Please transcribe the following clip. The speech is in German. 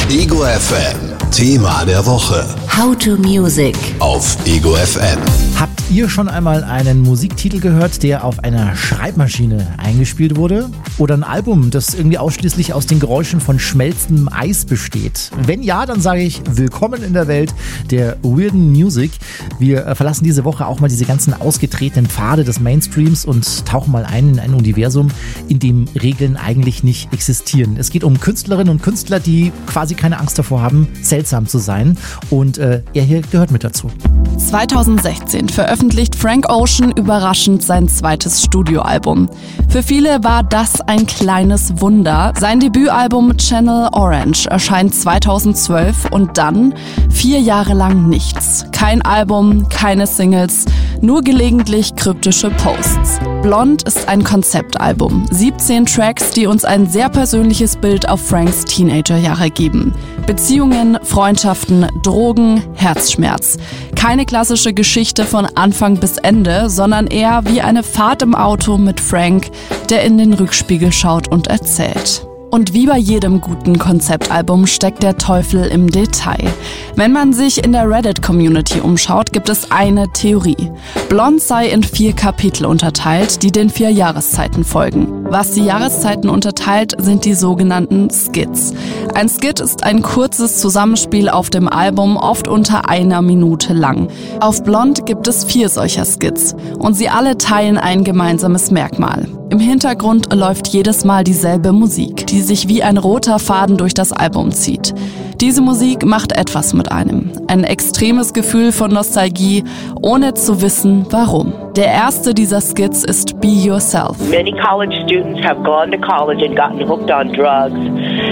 Ego FM, Thema der Woche. How to Music Auf Ego FM. Habt ihr schon einmal einen Musiktitel gehört, der auf einer Schreibmaschine eingespielt wurde? Oder ein Album, das irgendwie ausschließlich aus den Geräuschen von schmelzendem Eis besteht? Wenn ja, dann sage ich willkommen in der Welt der weirden Music. Wir verlassen diese Woche auch mal diese ganzen ausgetretenen Pfade des Mainstreams und tauchen mal ein in ein Universum, in dem Regeln eigentlich nicht existieren. Es geht um Künstlerinnen und Künstler, die quasi keine Angst davor haben, seltsam zu sein. Und er hier gehört mit dazu. 2016 veröffentlicht Frank Ocean überraschend sein zweites Studioalbum. Für viele war das ein kleines Wunder. Sein Debütalbum Channel Orange erscheint 2012 und dann 4 Jahre lang nichts. Kein Album, keine Singles, nur gelegentlich kryptische Posts. Blond ist ein Konzeptalbum. 17 Tracks, die uns ein sehr persönliches Bild auf Franks Teenagerjahre geben. Beziehungen, Freundschaften, Drogen, Herzschmerz. Keine klassische Geschichte von Anfang bis Ende, sondern eher wie eine Fahrt im Auto mit Frank, der in den Rückspiegel schaut und erzählt. Und wie bei jedem guten Konzeptalbum steckt der Teufel im Detail. Wenn man sich in der Reddit-Community umschaut, gibt es eine Theorie. Blond sei in 4 Kapitel unterteilt, die den 4 Jahreszeiten folgen. Was die Jahreszeiten unterteilt, sind die sogenannten Skits. Ein Skit ist ein kurzes Zusammenspiel auf dem Album, oft unter 1 Minute lang. Auf Blond gibt es 4 solcher Skits und sie alle teilen ein gemeinsames Merkmal. Im Hintergrund läuft jedes Mal dieselbe Musik, die sich wie ein roter Faden durch das Album zieht. Diese Musik macht etwas mit einem. Ein extremes Gefühl von Nostalgie, ohne zu wissen, warum. Der erste dieser Skits ist Be Yourself. Many college students have gone to college and gotten hooked on drugs.